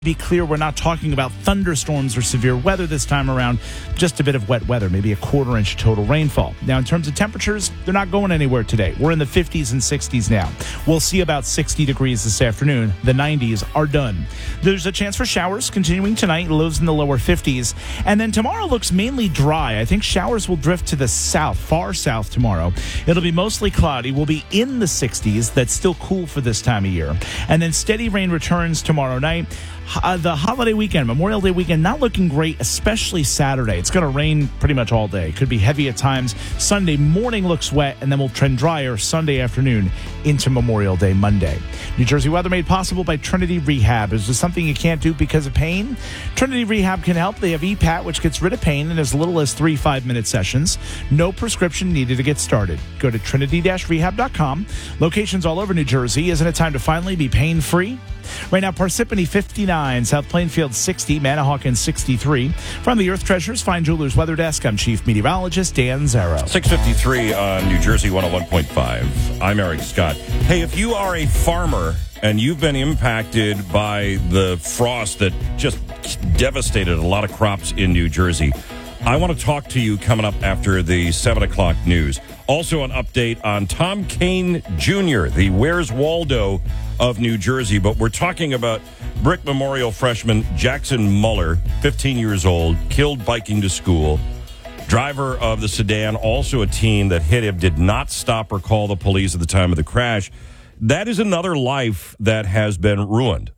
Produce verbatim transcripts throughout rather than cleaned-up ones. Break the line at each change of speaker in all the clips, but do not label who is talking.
Be clear, we're not talking about thunderstorms or severe weather this time around, just a bit of wet weather, maybe a quarter inch total rainfall. Now, in terms of temperatures, they're not going anywhere today. We're in the fifties and sixties now. We'll see about sixty degrees this afternoon. The nineties are done. There's a chance for showers continuing tonight, lows in the lower fifties. And then tomorrow looks mainly dry. I think showers will drift to the south, far south tomorrow. It'll be mostly cloudy. We'll be in the sixties. That's still cool for this time of year. And then steady rain returns tomorrow night. Uh, the holiday weekend, Memorial Day weekend, not looking great, especially Saturday. It's going to rain pretty much all day. Could be heavy at times. Sunday morning looks wet, and then we'll trend drier Sunday afternoon into Memorial Day Monday. New Jersey weather made possible by Trinity Rehab. Is there something you can't do because of pain? Trinity Rehab can help. They have E PAT, which gets rid of pain in as little as three five-minute sessions. No prescription needed to get started. Go to trinity dash rehab dot com. Locations all over New Jersey. Isn't it time to finally be pain-free? Right now, Parsippany fifty-nine, South Plainfield sixty, Manahawkin sixty-three. From the Earth Treasures Fine Jewelers Weather Desk, I'm Chief Meteorologist Dan Zarrow.
six fifty-three on New Jersey one oh one point five. I'm Eric Scott. Hey, if you are a farmer and you've been impacted by the frost that just devastated a lot of crops in New Jersey, I want to talk to you coming up after the seven o'clock news. Also, an update on Tom Kane Junior, the Where's Waldo of New Jersey. But we're talking about Brick Memorial freshman Jackson Muller, fifteen years old, killed biking to school. Driver of the sedan, also a teen that hit him, did not stop or call the police at the time of the crash. That is another life that has been ruined.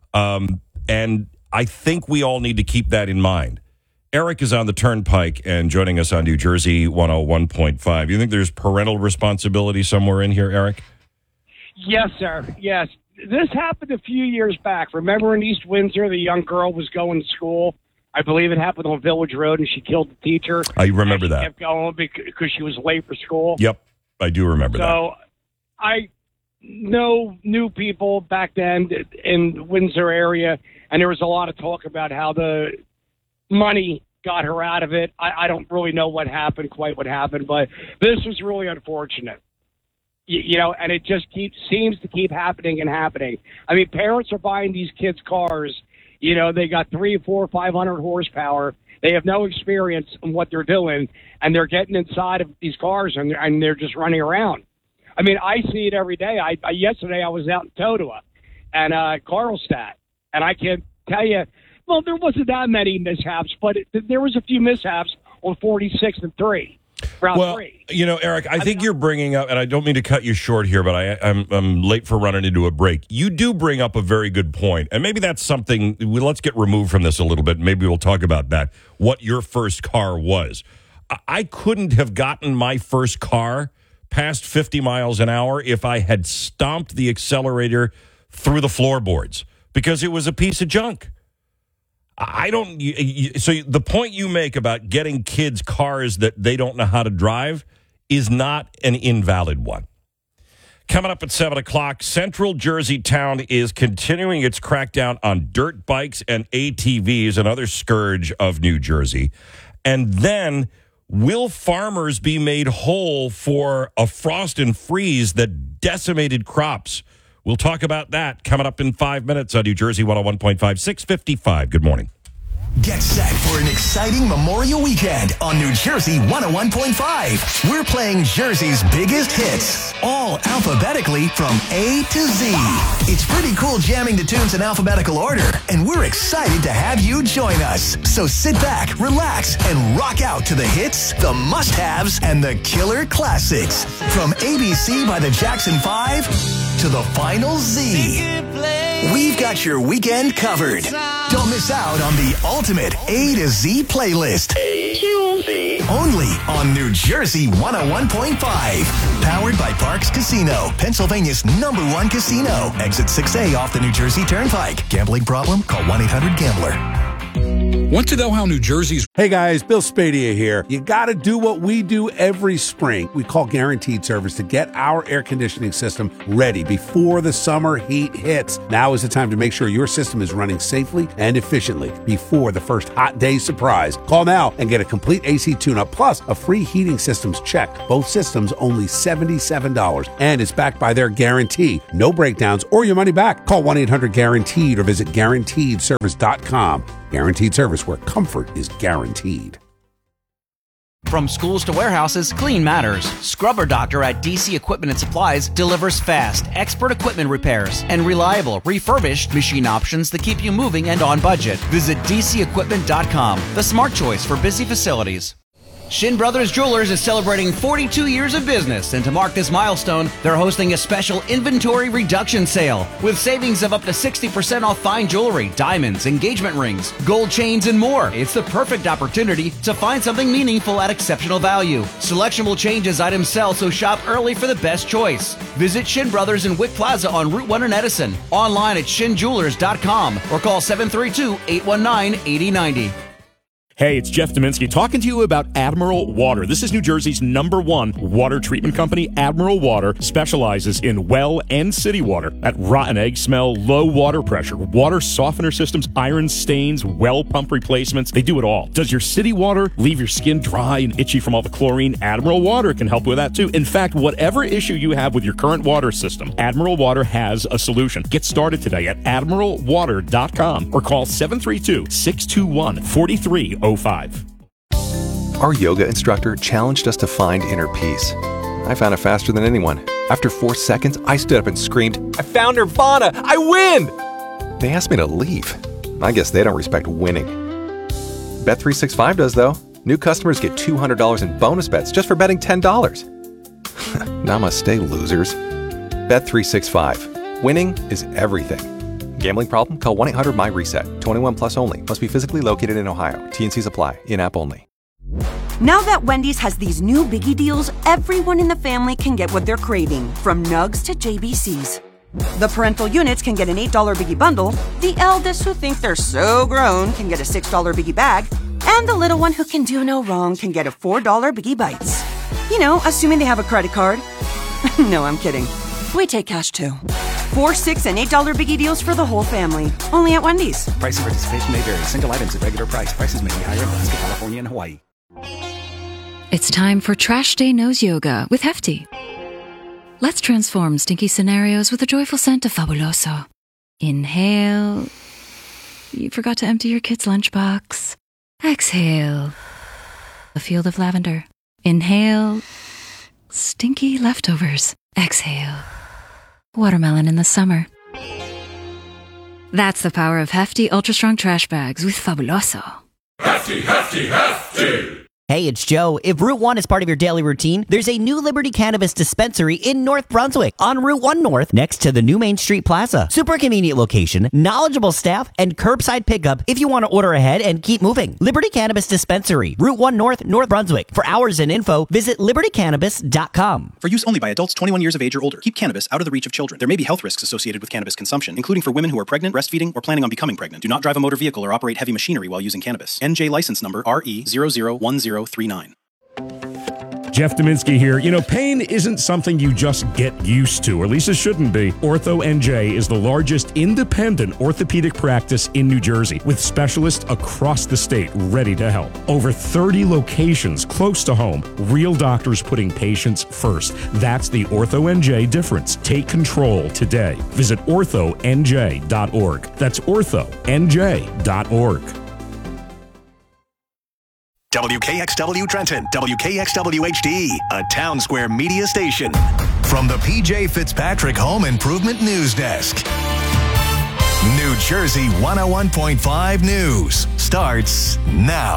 Um, and I think we all need to keep that in mind. Eric is on the Turnpike and joining us on New Jersey one oh one point five. You think there's parental responsibility somewhere in here, Eric?
Yes, sir. Yes. This happened a few years back. Remember in East Windsor, the young girl was going to school. I believe it happened on Village Road, and she killed the teacher.
I remember
and she
that.
kept going because she was late for school.
Yep, I do remember
so,
that.
So I know new people back then in the Windsor area, and there was a lot of talk about how the money got her out of it. I, I don't really know what happened, quite what happened, but this was really unfortunate. You, you know, and it just keeps seems to keep happening and happening. I mean, parents are buying these kids cars. You know, they got three, four, five hundred horsepower. They have no experience in what they're doing, and they're getting inside of these cars and they're, and they're just running around. I mean, I see it every day. I, I yesterday I was out in Totowa and uh, Carlstadt, and I can tell you. Well, there wasn't that many mishaps, but it, there was a few mishaps on forty-six and three. Route
well,
three.
You know, Eric, I, I think
mean,
you're bringing up, and I don't mean to cut you short here, but I, I'm, I'm late for running into a break. You do bring up a very good point, and maybe that's something, we, let's get removed from this a little bit. Maybe we'll talk about that, what your first car was. I, I couldn't have gotten my first car past fifty miles an hour if I had stomped the accelerator through the floorboards, because it was a piece of junk. I don't. You, you, so the point you make about getting kids cars that they don't know how to drive is not an invalid one. Coming up at seven o'clock, Central Jersey Town is continuing its crackdown on dirt bikes and A T Vs, another scourge of New Jersey. And then, will farmers be made whole for a frost and freeze that decimated crops? We'll talk about that coming up in five minutes on New Jersey one oh one point five, six fifty-five. Good morning.
Get set for an exciting Memorial Weekend on New Jersey one oh one point five. We're playing Jersey's biggest hits, all alphabetically from A to Z. It's pretty cool jamming the tunes in alphabetical order, and we're excited to have you join us. So sit back, relax, and rock out to the hits, the must-haves, and the killer classics. From A B C by the Jackson five to the Final Z. We've got your weekend covered. Don't miss out on the ultimate A to Z playlist. A to Z. Only on New Jersey one oh one point five. Powered by Parks Casino, Pennsylvania's number one casino. Exit six A off the New Jersey Turnpike. Gambling problem? Call one eight hundred gambler.
Want to know how New Jersey's...
Hey guys, Bill Spadia here. You gotta do what we do every spring. We call Guaranteed Service to get our air conditioning system ready before the summer heat hits. Now is the time to make sure your system is running safely and efficiently before the first hot day surprise. Call now and get a complete A C tune-up plus a free heating systems check. Both systems only seventy-seven dollars, and it's backed by their guarantee. No breakdowns or your money back. Call one eight hundred guaranteed or visit guaranteed service dot com. Guaranteed Service, where comfort is guaranteed.
From schools to warehouses, clean matters. Scrubber Doctor at D C Equipment and Supplies delivers fast, expert equipment repairs and reliable, refurbished machine options that keep you moving and on budget. Visit D C equipment dot com, the smart choice for busy facilities. Shin Brothers Jewelers is celebrating forty-two years of business, and to mark this milestone, they're hosting a special inventory reduction sale with savings of up to sixty percent off fine jewelry, diamonds, engagement rings, gold chains, and more. It's the perfect opportunity to find something meaningful at exceptional value. Selection will change as items sell, so shop early for the best choice. Visit Shin Brothers in Wick Plaza on Route one in Edison, online at shin jewelers dot com, or call seven three two, eight one nine, eight zero nine zero.
Hey, it's Jeff Dominski talking to you about Admiral Water. This is New Jersey's number one water treatment company. Admiral Water specializes in well and city water. At rotten egg smell, low water pressure, water softener systems, iron stains, well pump replacements. They do it all. Does your city water leave your skin dry and itchy from all the chlorine? Admiral Water can help with that too. In fact, whatever issue you have with your current water system, Admiral Water has a solution. Get started today at admiral water dot com or call seven three two, six two one, four three zero five.
Our yoga instructor challenged us to find inner peace. I found it faster than anyone. After four seconds, I stood up and screamed, "I found Nirvana! I win!" They asked me to leave. I guess they don't respect winning. Bet three sixty-five does, though. New customers get two hundred dollars in bonus bets just for betting ten dollars. Namaste, losers. Bet three sixty-five. Winning is everything. Gambling problem? Call one eight hundred my reset. twenty-one plus only. Must be physically located in Ohio. T N Cs apply. In-app only.
Now that Wendy's has these new biggie deals, everyone in the family can get what they're craving, from nugs to J B Cs. The parental units can get an eight dollar biggie bundle, the eldest who think they're so grown can get a six dollar biggie bag, and the little one who can do no wrong can get a four dollar biggie bites. You know, assuming they have a credit card. No, I'm kidding. We take cash too. Four, six, and eight dollar biggie deals for the whole family. Only at Wendy's.
Price and participation may vary. Single items at regular price. Prices may be higher in Alaska, California, and Hawaii.
It's time for Trash Day Nose Yoga with Hefty. Let's transform stinky scenarios with a joyful scent of Fabuloso. Inhale. You forgot to empty your kid's lunchbox. Exhale. A field of lavender. Inhale. Stinky leftovers. Exhale. Watermelon in the summer. That's the power of Hefty Ultra Strong Trash Bags with Fabuloso.
Hefty, hefty, hefty!
Hey, it's Joe. If Route one is part of your daily routine, there's a new Liberty Cannabis dispensary in North Brunswick on Route one North next to the new Main Street Plaza. Super convenient location, knowledgeable staff, and curbside pickup if you want to order ahead and keep moving. Liberty Cannabis Dispensary, Route one North, North Brunswick. For hours and info, visit liberty cannabis dot com.
For use only by adults twenty-one years of age or older. Keep cannabis out of the reach of children. There may be health risks associated with cannabis consumption, including for women who are pregnant, breastfeeding, or planning on becoming pregnant. Do not drive a motor vehicle or operate heavy machinery while using cannabis. N J license number R E zero zero one zero three nine.
Jeff Dominski here. You know, pain isn't something you just get used to, or at least it shouldn't be. Ortho N J is the largest independent orthopedic practice in New Jersey, with specialists across the state ready to help. Over thirty locations close to home, real doctors putting patients first. That's the Ortho N J difference. Take control today. Visit ortho n j dot org. That's ortho n j dot org.
W K X W Trenton, W K X W H D, a Town Square media station. From the P J Fitzpatrick Home Improvement News Desk. New Jersey one oh one point five News starts now.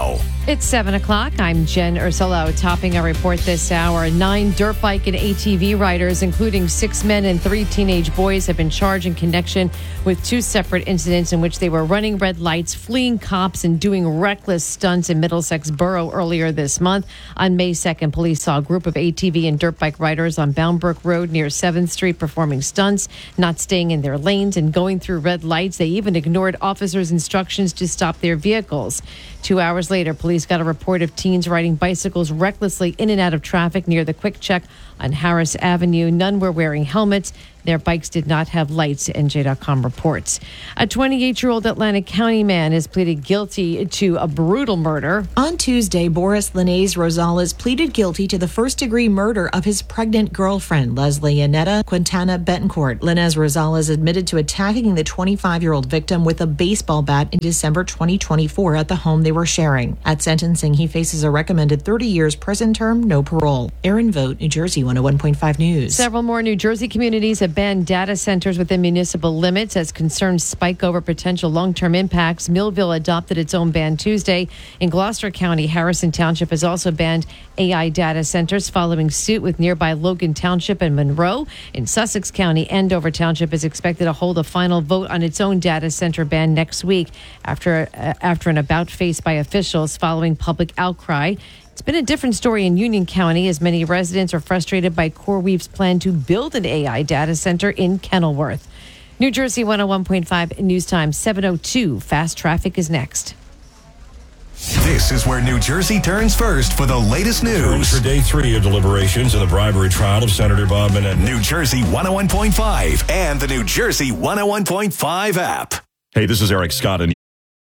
It's seven o'clock. I'm Jen Ursulo. Topping our report this hour, nine dirt bike and A T V riders, including six men and three teenage boys, have been charged in connection with two separate incidents in which they were running red lights, fleeing cops, and doing reckless stunts in Middlesex Borough earlier this month. On May second, police saw a group of A T V and dirt bike riders on Boundbrook Road near seventh Street performing stunts, not staying in their lanes and going through red lights. They even ignored officers' instructions to stop their vehicles. Two hours later, police got a report of teens riding bicycles recklessly in and out of traffic near the Quick Check on Harris Avenue. None were wearing helmets. Their bikes did not have lights, N J dot com reports. A twenty-eight-year-old Atlantic County man has pleaded guilty to a brutal murder.
On Tuesday, Boris Linnaeus Rosales pleaded guilty to the first-degree murder of his pregnant girlfriend, Leslie Annetta Quintana Betancourt. Linnaeus Rosales admitted to attacking the twenty-five-year-old victim with a baseball bat in December twenty twenty-four at the home they were sharing. At sentencing, he faces a recommended thirty years prison term, no parole. Aaron Vogt, New Jersey one oh one point five News.
Several more New Jersey communities have banned data centers within municipal limits as concerns spike over potential long-term impacts. Millville adopted its own ban Tuesday. In Gloucester County, Harrison Township has also banned A I data centers, following suit with nearby Logan Township and Monroe. In Sussex County, Andover Township is expected to hold a final vote on its own data center ban next week after uh, after an about-face by officials following public outcry. It's been a different story in Union County, as many residents are frustrated by CoreWeave's plan to build an A I data center in Kenilworth. New Jersey one oh one point five News Time, seven oh two. Fast Traffic is next.
This is where New Jersey turns first for the latest news.
For day three of deliberations in the bribery trial of Senator Bob Menendez.
New Jersey one oh one point five and the New Jersey one oh one point five app.
Hey, this is Eric Scott. And